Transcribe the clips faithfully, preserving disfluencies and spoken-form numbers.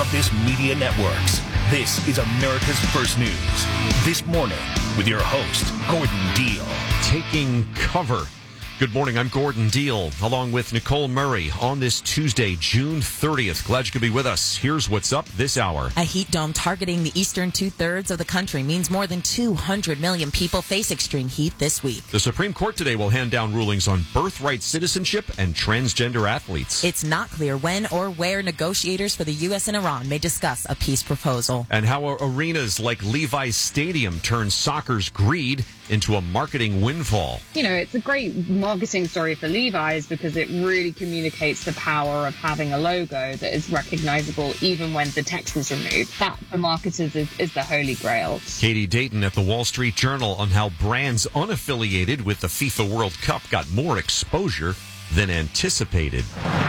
smartest media networks. This is America's First News. This morning with your host, Gordon Deal. Taking cover. Good morning, I'm Gordon Deal, along with Nicole Murray on this Tuesday, June thirtieth. Glad you could be with us. Here's what's up this hour. A heat dome targeting the eastern two-thirds of the country means more than two hundred million people face extreme heat this week. The Supreme Court today will hand down rulings on birthright citizenship and transgender athletes. It's not clear when or where negotiators for the U S and Iran may discuss a peace proposal. And how arenas like Levi's Stadium turn soccer's greed into a marketing windfall. You know, it's a great marketing story for Levi's because it really communicates the power of having a logo that is recognizable even when the text is removed. That, for marketers, is, is the holy grail. Katie Dayton at the Wall Street Journal on how brands unaffiliated with the FIFA World Cup got more exposure than anticipated.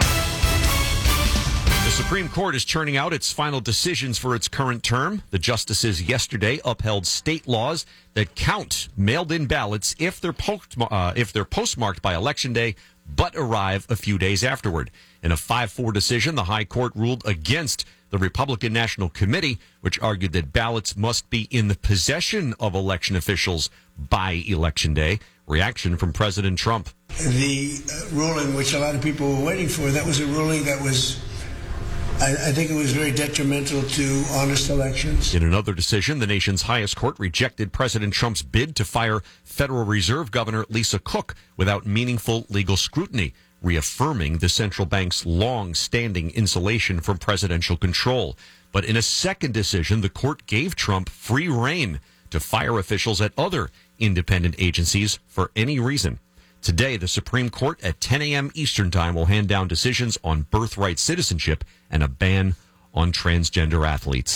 The Supreme Court is churning out its final decisions for its current term. The justices yesterday upheld state laws that count mailed-in ballots if they're, post, uh, if they're postmarked by Election Day but arrive a few days afterward. In a five four decision, the High Court ruled against the Republican National Committee, which argued that ballots must be in the possession of election officials by Election Day. Reaction from President Trump. The uh, ruling, which a lot of people were waiting for, that was a ruling that was... I, I think it was very detrimental to honest elections. In another decision, the nation's highest court rejected President Trump's bid to fire Federal Reserve Governor Lisa Cook without meaningful legal scrutiny, reaffirming the central bank's long-standing insulation from presidential control. But in a second decision, the court gave Trump free rein to fire officials at other independent agencies for any reason. Today, the Supreme Court at ten a.m. Eastern Time will hand down decisions on birthright citizenship and a ban on transgender athletes.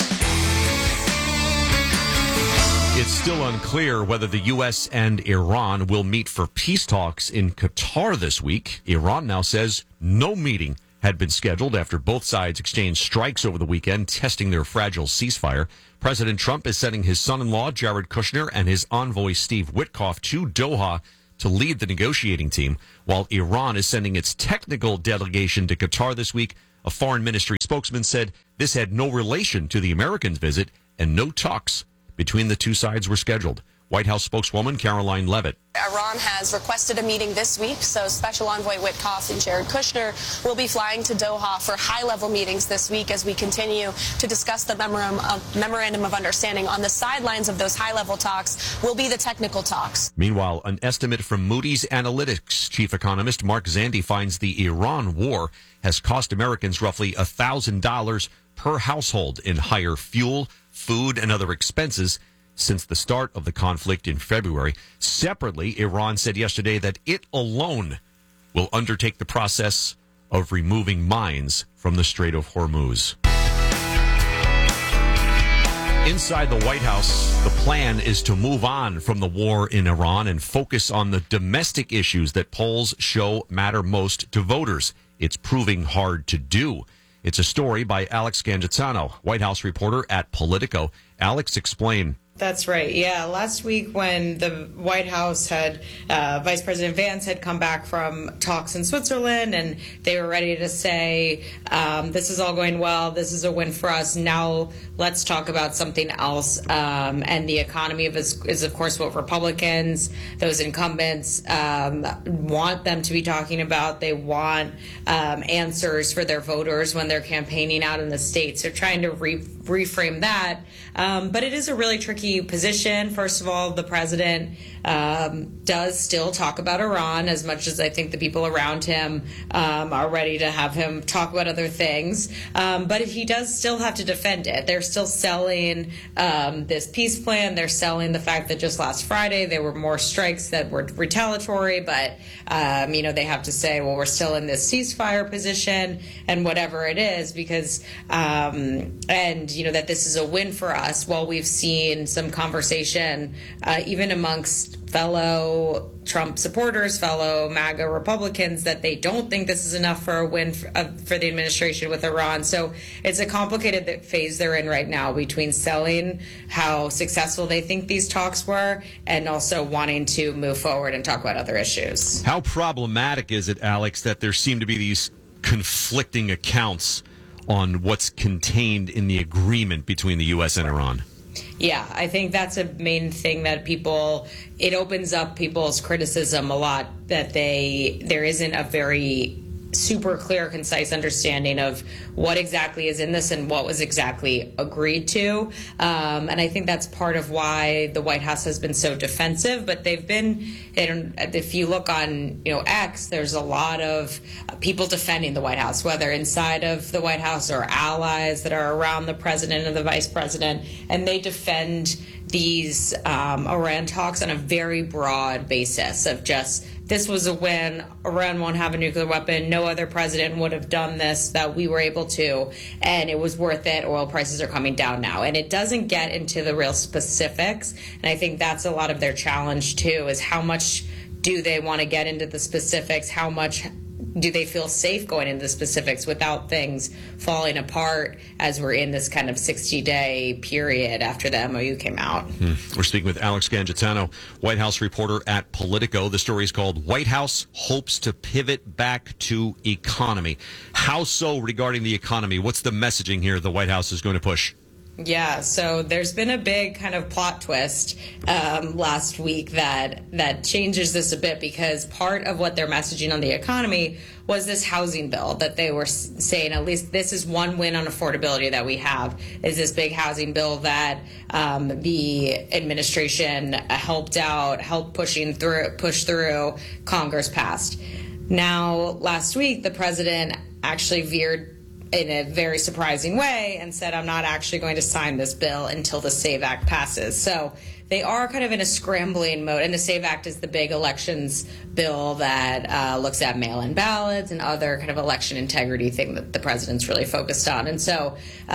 It's still unclear whether the U S and Iran will meet for peace talks in Qatar this week. Iran now says no meeting had been scheduled after both sides exchanged strikes over the weekend, testing their fragile ceasefire. President Trump is sending his son-in-law, Jared Kushner, and his envoy, Steve Witkoff, to Doha to lead the negotiating team, while Iran is sending its technical delegation to Qatar this week. A foreign ministry spokesman said this had no relation to the Americans' visit and no talks between the two sides were scheduled. White House spokeswoman Caroline Leavitt. Iran has requested a meeting this week, so Special Envoy Witkoff and Jared Kushner will be flying to Doha for high-level meetings this week as we continue to discuss the memorandum of, memorandum of understanding. On the sidelines of those high-level talks will be the technical talks. Meanwhile, an estimate from Moody's Analytics chief economist Mark Zandi finds the Iran war has cost Americans roughly one thousand dollars per household in higher fuel, food, and other expenses since the start of the conflict in February. Separately, Iran said yesterday that it alone will undertake the process of removing mines from the Strait of Hormuz. Inside the White House, the plan is to move on from the war in Iran and focus on the domestic issues that polls show matter most to voters. It's proving hard to do. It's a story by Alex Gangitano, White House reporter at Politico. Alex, explain. That's right. Yeah. Last week when the White House had, uh, Vice President Vance had come back from talks in Switzerland and they were ready to say, um, this is all going well. This is a win for us. Now let's talk about something else. Um, and the economy is, is, of course, what Republicans, those incumbents, um, want them to be talking about. They want um, answers for their voters when they're campaigning out in the states. They're trying to re- reframe that. Um, but it is a really tricky position. First of all, the president um, does still talk about Iran as much as I think the people around him um, are ready to have him talk about other things. Um, but he does still have to defend it. They're still selling um, this peace plan. They're selling the fact that just last Friday there were more strikes that were retaliatory, but um, you know, they have to say, well, we're still in this ceasefire position and whatever it is, because um, and you know that this is a win for us. While we've seen some conversation uh, even amongst fellow Trump supporters, fellow MAGA Republicans, that they don't think this is enough for a win for, uh, for the administration with Iran. So it's a complicated phase they're in right now between selling how successful they think these talks were and also wanting to move forward and talk about other issues. How problematic is it, Alex, that there seem to be these conflicting accounts on what's contained in the agreement between the U S and Iran. Yeah, I think that's a main thing that people, it opens up people's criticism a lot, that they, there isn't a very super clear, concise understanding of what exactly is in this and what was exactly agreed to. Um, and I think that's part of why the White House has been so defensive. But they've been, if you look on, you know, X, there's a lot of people defending the White House, whether inside of the White House or allies that are around the president and the vice president, and they defend these um, Iran talks on a very broad basis of just, this was a win. Iran won't have a nuclear weapon. No other president would have done this, that we were able to, and it was worth it. Oil prices are coming down now. And it doesn't get into the real specifics. And I think that's a lot of their challenge, too, is how much do they want to get into the specifics? How much do they feel safe going into the specifics without things falling apart as we're in this kind of sixty-day period after the M O U came out? Hmm. We're speaking with Alex Gangitano, White House reporter at Politico. The story is called White House Hopes to Pivot Back to Economy. How so regarding the economy? What's the messaging here the White House is going to push? Yeah, so there's been a big kind of plot twist um, last week that that changes this a bit, because part of what they're messaging on the economy was this housing bill that they were saying, at least this is one win on affordability that we have, is this big housing bill that um, the administration helped out, helped pushing through, push through, Congress passed. Now, last week, the president actually veered in a very surprising way and said, I'm not actually going to sign this bill until the SAVE Act passes. So they are kind of in a scrambling mode. And the SAVE Act is the big elections bill that uh, looks at mail-in ballots and other kind of election integrity thing that the president's really focused on. And so,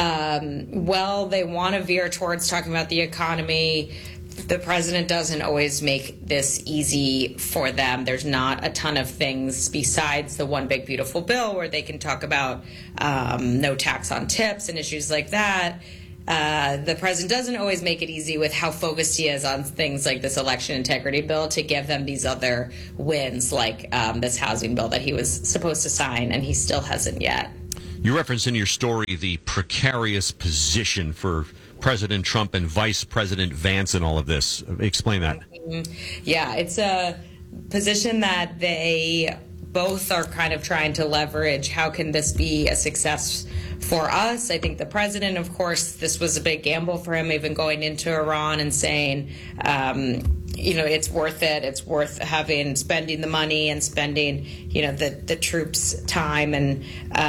um, well, they want to veer towards talking about the economy. The president doesn't always make this easy for them. There's not a ton of things besides the one big beautiful bill where they can talk about um, no tax on tips and issues like that. Uh, the president doesn't always make it easy with how focused he is on things like this election integrity bill to give them these other wins, like um, this housing bill that he was supposed to sign and he still hasn't yet. You referenced in your story the precarious position for President Trump and Vice President Vance in all of this. Explain that. Yeah, it's a position that they both are kind of trying to leverage. How can this be a success for us? I think the president, of course, this was a big gamble for him, even going into Iran and saying, um, you know, it's worth it. It's worth having, spending the money and spending, you know, the, the troops' time and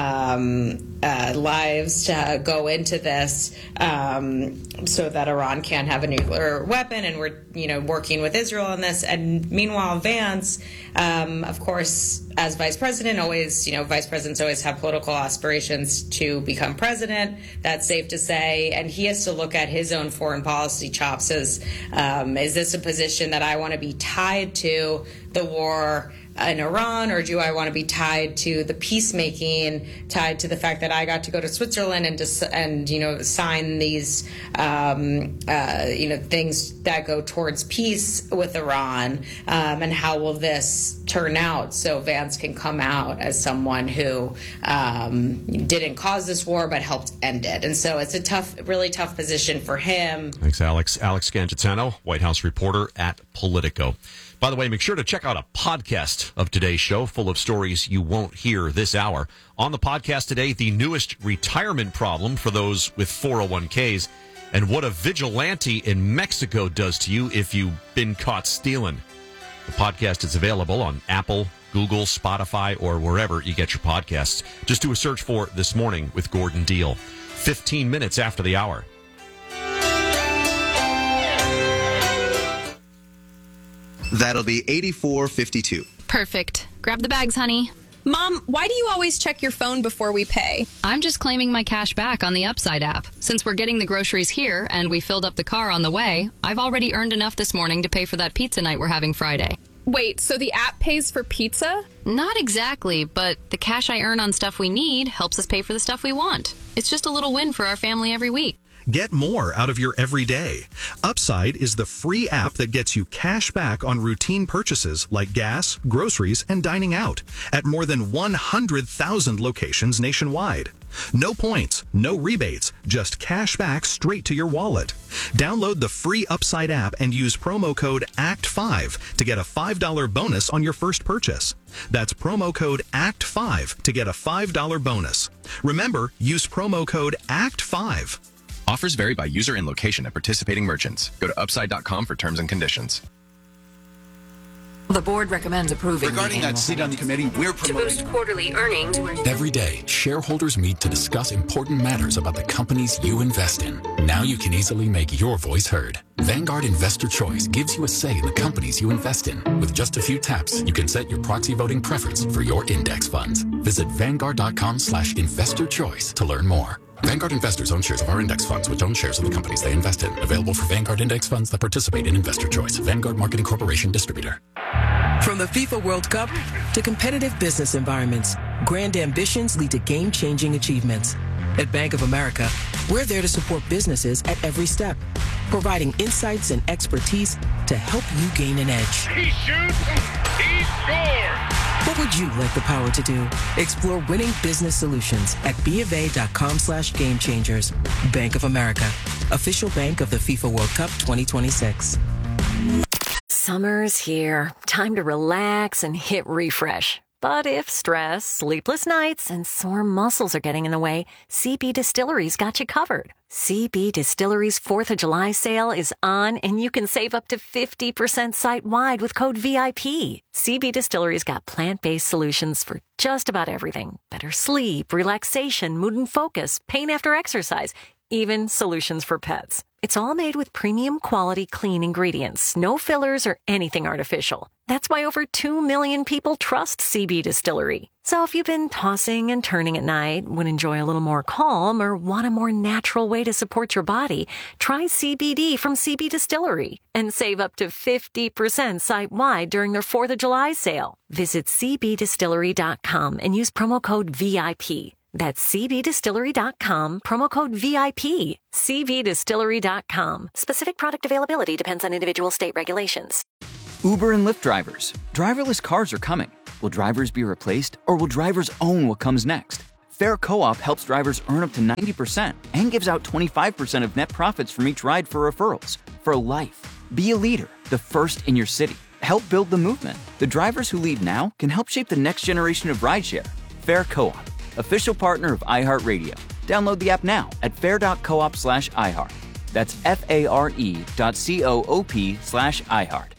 um, uh, lives to go into this um, so that Iran can't have a nuclear weapon. And we're, you know, working with Israel on this. And meanwhile, Vance, um, of course, as vice president, always, you know, vice presidents always have political aspirations to become president. That's safe to say. And he has to look at his own foreign policy chops as, um, is this a position that I want to be tied to the war in Iran, or do I want to be tied to the peacemaking, tied to the fact that I got to go to Switzerland and dis- and you know sign these um, uh, you know things that go towards peace with Iran, um, and how will this turn out so Vance can come out as someone who um, didn't cause this war but helped end it. And so it's a tough, really tough position for him. Thanks, Alex. Alex Gangitano, White House reporter at Politico. By the way, make sure to check out a podcast of today's show full of stories you won't hear this hour. On the podcast today, the newest retirement problem for those with four oh one k's and what a vigilante in Mexico does to you if you've been caught stealing. The podcast is available on Apple, Google, Spotify, or wherever you get your podcasts. Just do a search for This Morning with Gordon Deal. fifteen minutes after the hour. That'll be eighty-four fifty-two. Perfect. Grab the bags, honey. Mom, why do you always check your phone before we pay? I'm just claiming my cash back on the Upside app. Since we're getting the groceries here and we filled up the car on the way, I've already earned enough this morning to pay for that pizza night we're having Friday. Wait, so the app pays for pizza? Not exactly, but the cash I earn on stuff we need helps us pay for the stuff we want. It's just a little win for our family every week. Get more out of your everyday. Upside is the free app that gets you cash back on routine purchases like gas, groceries, and dining out at more than one hundred thousand locations nationwide. No points, no rebates, just cash back straight to your wallet. Download the free Upside app and use promo code A C T five to get a five dollars bonus on your first purchase. That's promo code A C T five to get a five dollars bonus. Remember, use promo code A C T five. Offers vary by user and location at participating merchants. Go to upside dot com for terms and conditions. The board recommends approving. Regarding that seat on the committee, we're promoting. To boost quarterly earnings. Every day, shareholders meet to discuss important matters about the companies you invest in. Now you can easily make your voice heard. Vanguard Investor Choice gives you a say in the companies you invest in. With just a few taps, you can set your proxy voting preference for your index funds. Visit vanguard dot com slash investor choice to learn more. Vanguard investors own shares of our index funds, which own shares of the companies they invest in. Available for Vanguard index funds that participate in Investor Choice. Vanguard Marketing Corporation distributor. From the FIFA World Cup to competitive business environments, grand ambitions lead to game-changing achievements. At Bank of America, we're there to support businesses at every step, providing insights and expertise to help you gain an edge. He shoots, he scores! What would you like the power to do? Explore winning business solutions at BofA.com slash game changers. Bank of America, official bank of the FIFA World Cup twenty twenty-six. Summer's here. Time to relax and hit refresh. But if stress, sleepless nights, and sore muscles are getting in the way, C B Distillery's got you covered. C B Distillery's fourth of July sale is on, and you can save up to fifty percent site-wide with code V I P. C B Distillery's got plant-based solutions for just about everything. Better sleep, relaxation, mood and focus, pain after exercise, even solutions for pets. It's all made with premium quality clean ingredients, no fillers or anything artificial. That's why over two million people trust C B Distillery. So if you've been tossing and turning at night, would enjoy a little more calm, or want a more natural way to support your body, try C B D from C B Distillery and save up to fifty percent site-wide during their fourth of July sale. Visit c b distillery dot com and use promo code V I P. That's c b distillery dot com, promo code V I P. c b distillery dot com. Specific product availability depends on individual state regulations. Uber and Lyft drivers. Driverless cars are coming. Will drivers be replaced, or will drivers own what comes next? Fair Co-op helps drivers earn up to ninety percent and gives out twenty-five percent of net profits from each ride for referrals. For life. Be a leader, the first in your city. Help build the movement. The drivers who lead now can help shape the next generation of rideshare. Fair Co-op, official partner of iHeartRadio. Download the app now at fair.coop slash iHeart. That's F-A-R-E dot C-O-O-P slash iHeart.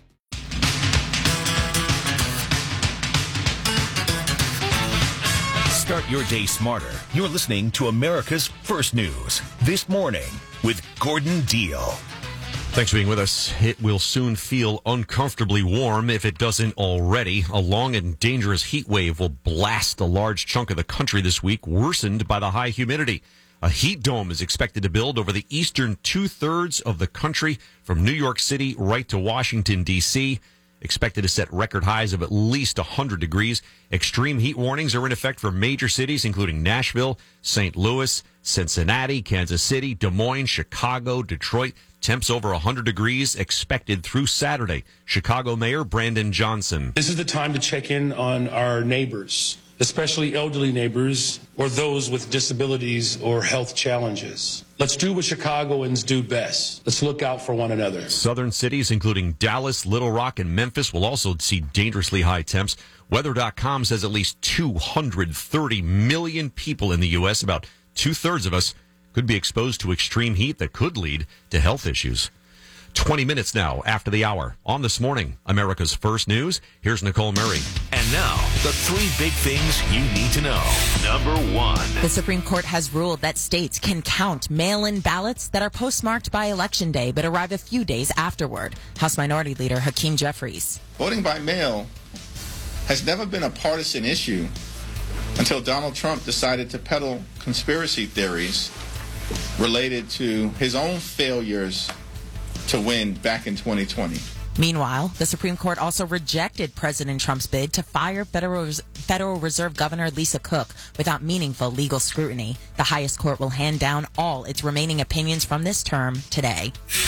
Start your day smarter. You're listening to America's First News This Morning with Gordon Deal. Thanks for being with us. It will soon feel uncomfortably warm if it doesn't already. A long and dangerous heat wave will blast a large chunk of the country this week, worsened by the high humidity. A heat dome is expected to build over the eastern two-thirds of the country from New York City right to Washington, D C, expected to set record highs of at least one hundred degrees. Extreme heat warnings are in effect for major cities, including Nashville, Saint Louis, Cincinnati, Kansas City, Des Moines, Chicago, Detroit. Temps over one hundred degrees expected through Saturday. Chicago Mayor Brandon Johnson. This is the time to check in on our neighbors, especially elderly neighbors or those with disabilities or health challenges. Let's do what Chicagoans do best. Let's look out for one another. Southern cities, including Dallas, Little Rock, and Memphis, will also see dangerously high temps. Weather dot com says at least two hundred thirty million people in the U S, about two-thirds of us, could be exposed to extreme heat that could lead to health issues. twenty minutes now after the hour. On This Morning, America's First News, here's Nicole Murray. And now, the three big things you need to know. Number one. The Supreme Court has ruled that states can count mail-in ballots that are postmarked by Election Day but arrive a few days afterward. House Minority Leader Hakeem Jeffries. Voting by mail has never been a partisan issue until Donald Trump decided to peddle conspiracy theories related to his own failures to win back in twenty twenty. Meanwhile, the Supreme Court also rejected President Trump's bid to fire Federal, Federal Reserve Governor Lisa Cook without meaningful legal scrutiny. The highest court will hand down all its remaining opinions from this term today.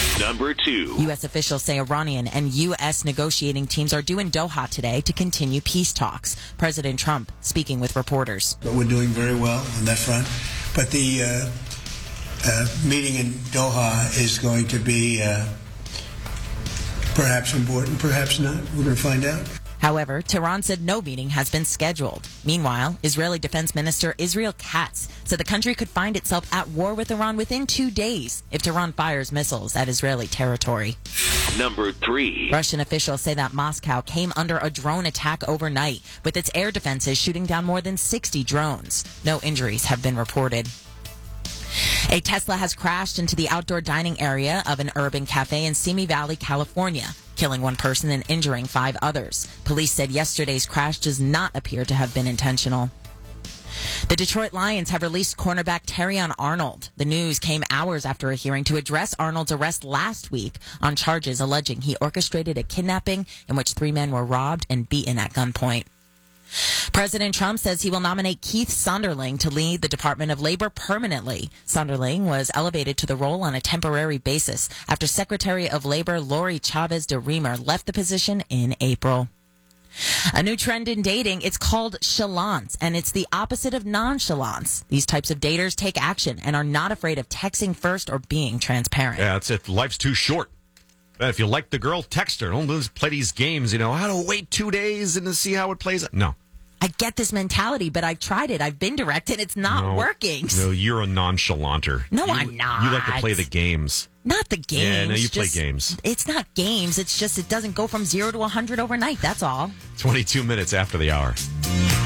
Number two. U S officials say Iranian and U S negotiating teams are due in Doha today to continue peace talks. President Trump speaking with reporters. But we're doing very well on that front. But the uh, uh, meeting in Doha is going to be uh, perhaps important, perhaps not. We're going to find out. However, Tehran said no meeting has been scheduled. Meanwhile, Israeli Defense Minister Israel Katz said the country could find itself at war with Iran within two days if Tehran fires missiles at Israeli territory. Number three. Russian officials say that Moscow came under a drone attack overnight, with its air defenses shooting down more than sixty drones. No injuries have been reported. A Tesla has crashed into the outdoor dining area of an urban cafe in Simi Valley, California, killing one person and injuring five others. Police said yesterday's crash does not appear to have been intentional. The Detroit Lions have released cornerback Terrion Arnold. The news came hours after a hearing to address Arnold's arrest last week on charges alleging he orchestrated a kidnapping in which three men were robbed and beaten at gunpoint. President Trump says he will nominate Keith Sonderling to lead the Department of Labor permanently. Sonderling was elevated to the role on a temporary basis after Secretary of Labor Lori Chavez de Reamer left the position in April. A new trend in dating, it's called chalance, and it's the opposite of nonchalance. These types of daters take action and are not afraid of texting first or being transparent. Yeah, that's it. Life's too short. If you like the girl, text her. Don't just play these games, you know, how to wait two days and to see how it plays out. No. I get this mentality, but I've tried it. I've been direct, and it's not no, working. No, you're a nonchalanter. No, you, I'm not. You like to play the games. Not the games. Yeah, no, you just, play games. It's not games. It's just it doesn't go from zero to one hundred overnight. That's all. twenty-two minutes after the hour.